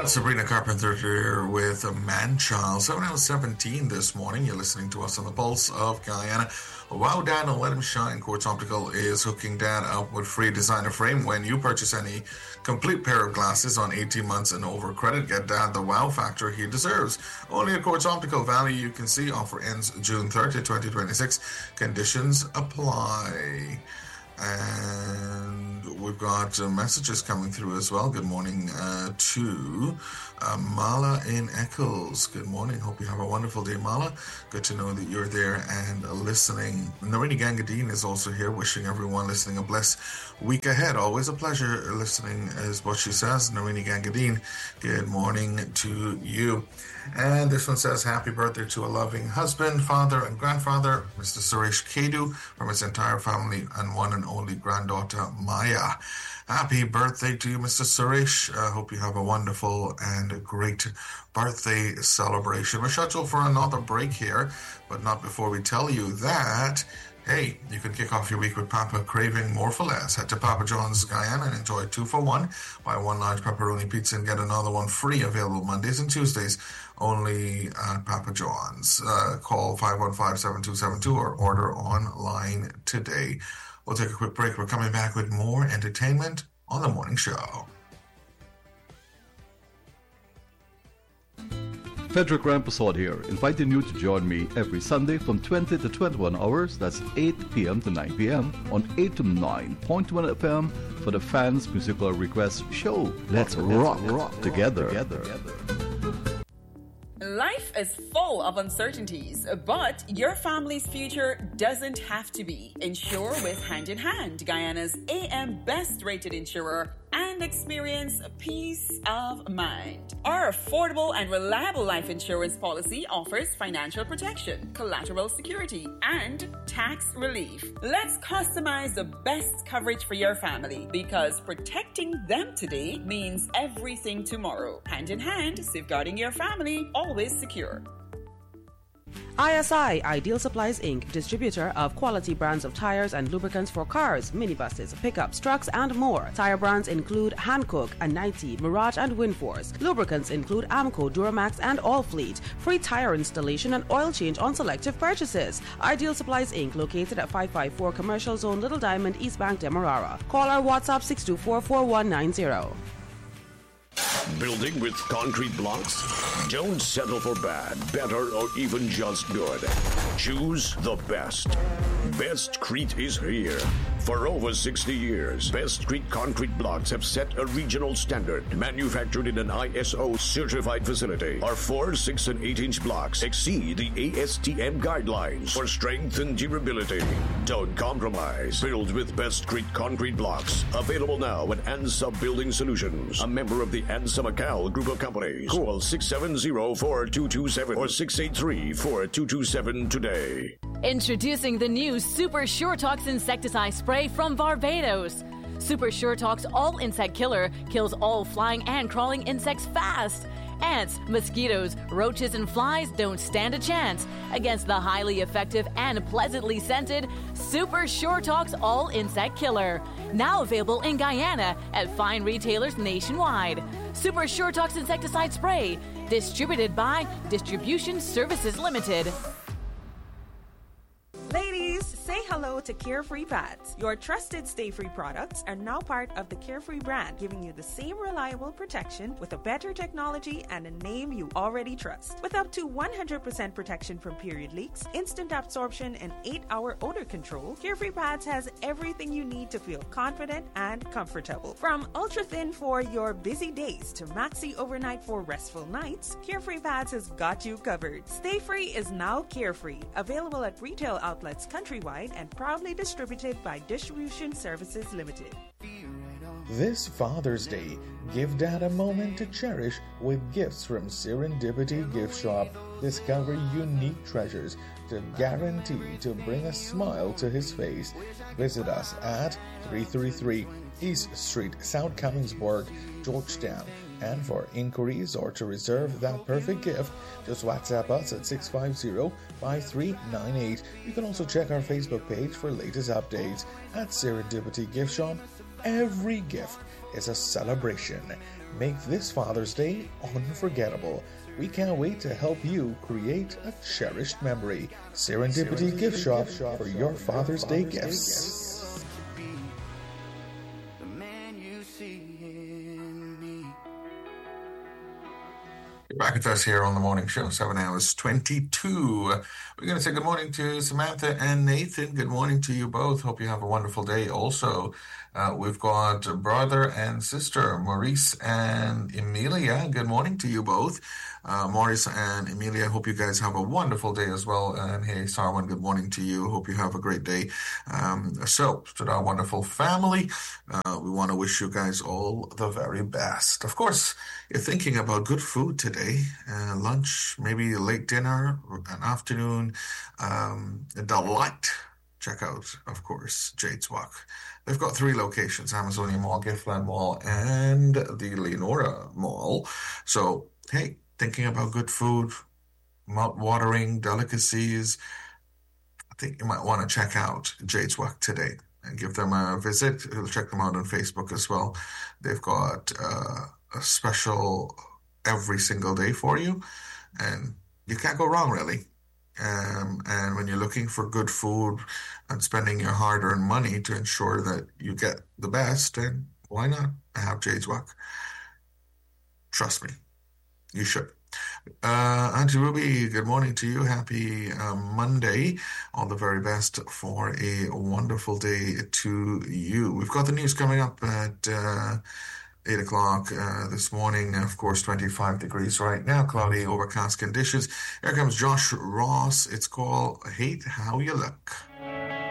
Sabrina Carpenter here with a Man-Child. 7:17 this morning. You're listening to us on the Pulse of Guyana. Wow, Dad, and let him shine. Quartz Optical is hooking Dad up with free designer frame when you purchase any complete pair of glasses on 18 months and over credit. Get Dad the wow factor he deserves. Only at Quartz Optical. Value you can see. Offer ends June 30, 2026. Conditions apply. And we've got messages coming through as well. Good morning to Mala in Eccles. Good morning. Hope you have a wonderful day, Mala. Good to know that you're there and listening. Narini Gangadine is also here, wishing everyone listening a blessed week ahead. Always a pleasure listening is what she says. Narini Gangadine, good morning to you. And this one says, happy birthday to a loving husband, father, and grandfather, Mr. Suresh Kedu, from his entire family, and one and only granddaughter, Maya. Happy birthday to you, Mr. Suresh. I hope you have a wonderful and great birthday celebration. We're scheduled for another break here, but not before we tell you that, hey, you can kick off your week with Papa craving more for less. Head to Papa John's Guyana and enjoy 2 for 1. Buy one large pepperoni pizza and get another one free, available Mondays and Tuesdays only at Papa John's. Call 515-7272 or order online today. We'll take a quick break. We're coming back with more entertainment on the morning show. Frederick Rampersad here, inviting you to join me every Sunday from 20 to 21 hours, that's 8 p.m. to 9 p.m. on 829.1 FM for the Fans Musical Request Show. Let's rock together. Life is full of uncertainties, but your family's future doesn't have to be. Insure with Hand in Hand, Guyana's AM best rated insurer, and experience peace of mind. Our affordable and reliable life insurance policy offers financial protection, collateral security, and tax relief. Let's customize the best coverage for your family, because protecting them today means everything tomorrow. Hand in Hand, safeguarding your family, always secure. ISI, Ideal Supplies Inc., distributor of quality brands of tires and lubricants for cars, minibuses, pickups, trucks, and more. Tire brands include Hankook, Anite, Mirage, and Winforce. Lubricants include Amco, Duramax, and Allfleet. Free tire installation and oil change on selective purchases. Ideal Supplies Inc., located at 554 Commercial Zone, Little Diamond, East Bank, Demerara. Call our WhatsApp 624-4190. Building with concrete blocks? Don't settle for bad, better, or even just good. Choose the best. Bestcrete is here. For over 60 years, Bestcrete concrete blocks have set a regional standard. Manufactured in an ISO certified facility, our 4, 6, and 8-inch blocks exceed the ASTM guidelines for strength and durability. Don't compromise. Build with Bestcrete concrete blocks. Available now at ANSA Building Solutions, a member of the ANSA Macau Group of Companies. Call 670-4227 or 683-4227 today. Introducing the new Super Sure Tox insecticide spray from Barbados. Super Sure Tox All Insect Killer kills all flying and crawling insects fast. Ants, mosquitoes, roaches, and flies don't stand a chance against the highly effective and pleasantly scented Super Sure Tox All Insect Killer. Now available in Guyana at fine retailers nationwide. Super Sure Tox insecticide spray, distributed by Distribution Services Limited. Ladies, say hello to Carefree Pads. Your trusted Stay Free products are now part of the Carefree brand, giving you the same reliable protection with a better technology and a name you already trust. With up to 100% protection from period leaks, instant absorption, and 8-hour odor control, Carefree Pads has everything you need to feel confident and comfortable. From ultra thin for your busy days to maxi overnight for restful nights, Carefree Pads has got you covered. Stay Free is now Carefree, available at retail outlets countrywide and proudly distributed by Distribution Services Limited. This Father's Day, give Dad a moment to cherish with gifts from Serendipity Gift Shop. Discover unique treasures to guarantee to bring a smile to his face. Visit us at 333 East Street, South Commingsburg, Georgetown. And for inquiries or to reserve that perfect gift, just WhatsApp us at 650-5398. You can also check our Facebook page for latest updates at Serendipity Gift Shop. Every gift is a celebration. Make this Father's Day unforgettable. We can't wait to help you create a cherished memory. Serendipity Gift Shop for your Father's Day gifts. Back with us here on the morning show, 7 hours 22. We're going to say good morning to Samantha and Nathan. Good morning to you both. Hope you have a wonderful day. Also, we've got brother and sister, Maurice and Emilia. Good morning to you both. Maurice and Emilia, hope you guys have a wonderful day as well. And hey, Sarwan, good morning to you. Hope you have a great day. So, to our wonderful family, we want to wish you guys all the very best. Of course, you're thinking about good food today, lunch, maybe a late dinner, an afternoon, a delight. Check out, of course, Jade's Walk. They've got 3 locations, Amazonia Mall, Giftland Mall, and the Leonora Mall. So, hey, thinking about good food, mouth-watering delicacies, I think you might want to check out Jade's Walk today and give them a visit. Check them out on Facebook as well. They've got a special every single day for you, and you can't go wrong, really. And when you're looking for good food and spending your hard-earned money to ensure that you get the best, then why not have Jade's Walk? Trust me, you should. Auntie Ruby, good morning to you. Happy Monday. All the very best for a wonderful day to you. We've got the news coming up at 8 o'clock this morning. Of course, 25 degrees right now. Cloudy, overcast conditions. Here comes Josh Ross. It's called Hate How You Look.